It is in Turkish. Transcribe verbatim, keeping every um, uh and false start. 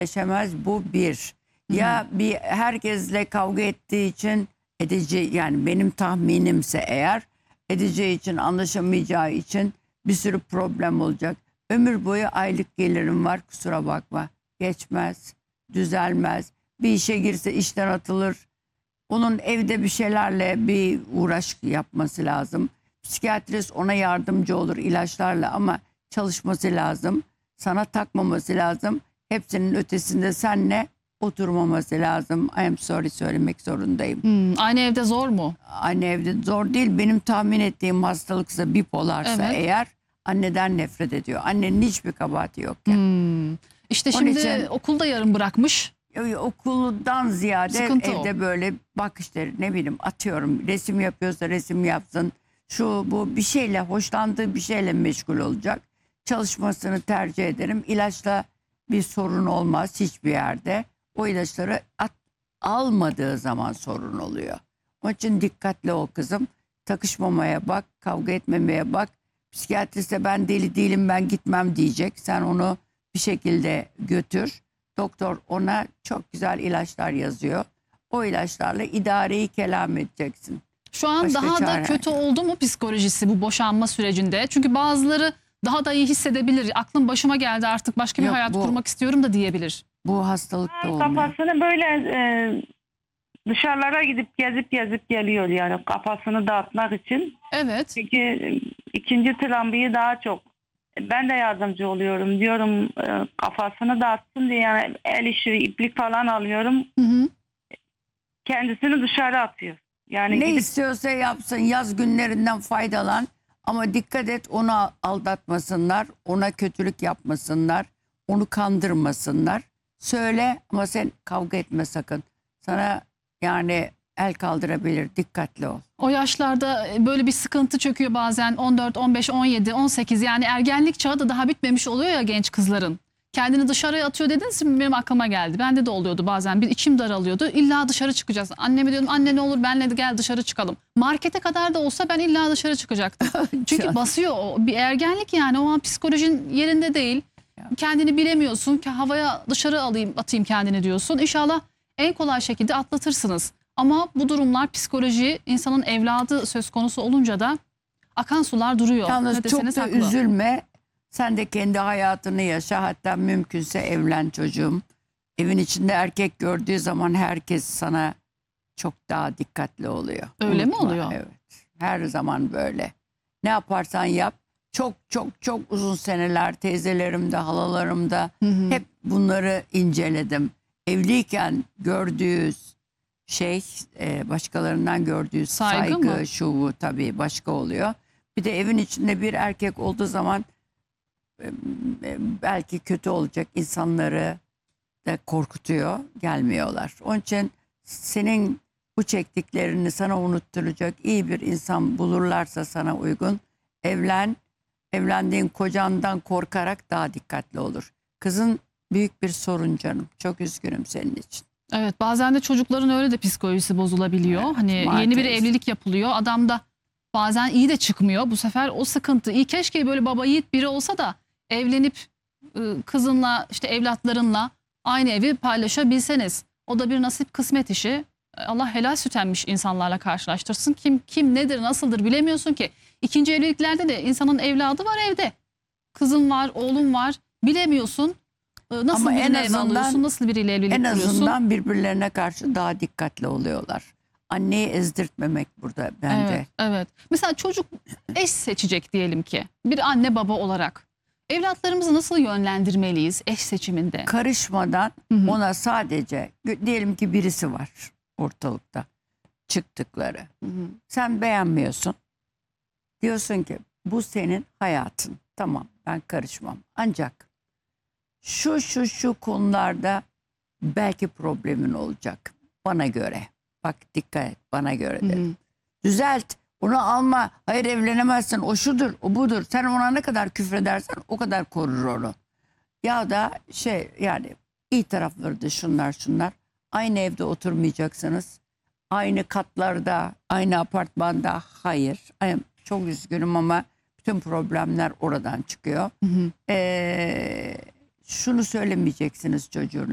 Geçemez, bu bir. Ya bir herkesle kavga ettiği için edeceği, yani benim tahminimse eğer, edeceği için, anlaşamayacağı için bir sürü problem olacak. Ömür boyu aylık gelirim var, kusura bakma. Geçmez, düzelmez. Bir işe girse işten atılır. Onun evde bir şeylerle bir uğraş yapması lazım. Psikiyatrist ona yardımcı olur ilaçlarla ama çalışması lazım. Sana takmaması lazım. Hepsinin ötesinde senle oturmaması lazım. I am sorry söylemek zorundayım. Hmm, aynı evde zor mu? Aynı evde zor değil. Benim tahmin ettiğim hastalıksa, bipolarsa Evet. eğer, anneden nefret ediyor. Annenin hiçbir kabahati yok. Yani. Hmm. İşte Onun şimdi için- okulda yarım bırakmış. Okuldan ziyade Sıkıntı evde o. böyle bak işte ne bileyim atıyorum, resim yapıyorsa resim yapsın. Şu bu bir şeyle, hoşlandığı bir şeyle meşgul olacak. Çalışmasını tercih ederim. İlaçla bir sorun olmaz hiçbir yerde. O ilaçları at, almadığı zaman sorun oluyor. Onun için dikkatli ol kızım. Takışmamaya bak, kavga etmemeye bak. Psikiyatriste ben deli değilim, ben gitmem diyecek. Sen onu bir şekilde götür. Doktor ona çok güzel ilaçlar yazıyor. O ilaçlarla idareyi kelam edeceksin. Şu an Başka daha da çare kötü yok. oldu mu psikolojisi bu boşanma sürecinde? Çünkü bazıları daha da iyi hissedebilir. Aklım başıma geldi, artık başka bir Yok, hayat bu- kurmak istiyorum da diyebilir. Bu hastalıkta olmuyor. Kafasını böyle e, dışarılara gidip gezip gezip geliyor yani kafasını dağıtmak için. Evet. Çünkü e, ikinci travmayı daha çok ben de yardımcı oluyorum diyorum, e, kafasını dağıtsın diye yani el işi iplik falan alıyorum, Hı hı. kendisini dışarı atıyor. Yani Ne gidip istiyorsa yapsın, yaz günlerinden faydalan ama dikkat et, onu aldatmasınlar, ona kötülük yapmasınlar, onu kandırmasınlar. Söyle ama sen kavga etme sakın. Sana yani el kaldırabilir, dikkatli ol. O yaşlarda böyle bir sıkıntı çöküyor bazen, on dört, on beş, on yedi, on sekiz, yani ergenlik çağı da daha bitmemiş oluyor ya genç kızların. Kendini dışarıya atıyor dediniz, şimdi benim aklıma geldi. Bende de oluyordu bazen, bir içim daralıyordu. İlla dışarı çıkacağız. Anneme diyordum, anne ne olur benle de gel dışarı çıkalım. Markete kadar da olsa ben illa dışarı çıkacaktım. Çünkü basıyor o bir ergenlik, yani o an psikolojin yerinde değil. Kendini bilemiyorsun ki, havaya dışarı alayım atayım kendini diyorsun. İnşallah en kolay şekilde atlatırsınız. Ama bu durumlar, psikoloji, insanın evladı söz konusu olunca da akan sular duruyor. Yalnız Ne çok deseniz da haklı. üzülme. Sen de kendi hayatını yaşa. Hatta mümkünse evlen çocuğum. Evin içinde erkek gördüğü zaman herkes sana çok daha dikkatli oluyor. Öyle mi Unutma, oluyor? Evet. Her zaman böyle. Ne yaparsan yap. Çok çok çok uzun seneler teyzelerimde, halalarımda Hı hı. hep bunları inceledim. Evliyken gördüğü şey, e, başkalarından gördüğü Saygı saygı, mı? şu bu tabii başka oluyor. Bir de evin içinde bir erkek olduğu zaman e, e, belki kötü olacak, insanları da korkutuyor, gelmiyorlar. Onun için senin bu çektiklerini sana unutturacak iyi bir insan bulurlarsa sana uygun, evlen. Evlendiğin kocandan korkarak daha dikkatli olur. Kızın büyük bir sorun canım. Çok üzgünüm senin için. Evet, bazen de çocukların öyle de psikolojisi bozulabiliyor. Evet, hani yeni bir maalesef. evlilik yapılıyor. Adam da bazen iyi de çıkmıyor. Bu sefer o sıkıntı. İyi, keşke böyle baba yiğit biri olsa da evlenip ı, kızınla, işte evlatlarınla aynı evi paylaşabilseniz. O da bir nasip, kısmet işi. Allah helal süt emmiş insanlarla karşılaştırsın. Kim kim nedir, nasıldır bilemiyorsun ki. İkinci evliliklerde de insanın evladı var evde. Kızın var, oğlun var. Bilemiyorsun. Ee, Nasıl Ama en birine ev azından- alıyorsun, nasıl biriyle evlilik En kuruyorsun. azından birbirlerine karşı daha dikkatli oluyorlar. Anneyi ezdirtmemek burada bence. Evet, evet. Mesela çocuk eş seçecek diyelim ki. Bir anne baba olarak. Evlatlarımızı nasıl yönlendirmeliyiz eş seçiminde? Karışmadan Hı hı. ona sadece diyelim ki birisi var ortalıkta çıktıkları. Hı hı. Sen beğenmiyorsun. Diyorsun ki bu senin hayatın. Tamam, ben karışmam. Ancak şu şu şu konularda belki problemin olacak. Bana göre. Bak dikkat et, bana göre Hı dedim. hı. Düzelt. Onu alma. Hayır evlenemezsin. O şudur, o budur. Sen ona ne kadar küfredersen o kadar korur onu. Ya da şey yani iyi tarafları da şunlar şunlar. Aynı evde oturmayacaksınız. Aynı katlarda, aynı apartmanda. Hayır. Ay, çok üzgünüm ama bütün problemler oradan çıkıyor. Hı hı. Ee, şunu söylemeyeceksiniz çocuğunuz.